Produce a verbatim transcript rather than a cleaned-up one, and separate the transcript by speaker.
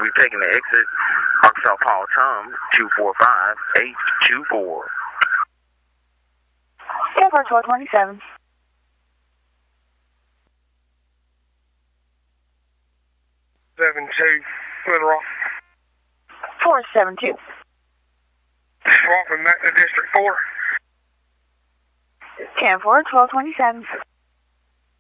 Speaker 1: We've taken the exit. Arkansas Paul Tom, two four five eight two four.
Speaker 2: Airport twelve twenty-seven.
Speaker 3: seven two, Little Rock.
Speaker 2: four seven two.
Speaker 3: Swapping back to District four.
Speaker 2: ten four, twelve twenty-seven.